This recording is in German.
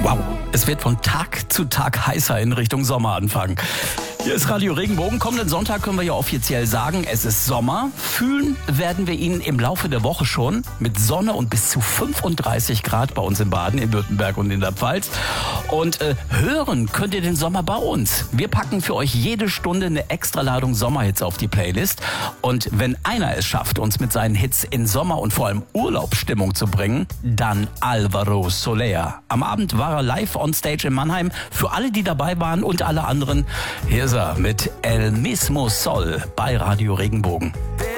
Wow, es wird von Tag zu Tag heißer in Richtung Sommer anfangen. Hier ist Radio Regenbogen. Kommenden Sonntag können wir ja offiziell sagen, es ist Sommer. Fühlen werden wir ihn im Laufe der Woche schon mit Sonne und bis zu 35 Grad bei uns in Baden, in Württemberg und in der Pfalz. Und hören könnt ihr den Sommer bei uns. Wir packen für euch jede Stunde eine Extraladung Sommerhits auf die Playlist. Und wenn einer es schafft, uns mit seinen Hits in Sommer und vor allem Urlaubsstimmung zu bringen, dann Alvaro Soler. Am Abend war er live on stage in Mannheim. Für alle, die dabei waren und alle anderen, hier ist er mit El Mismo Sol bei Radio Regenbogen.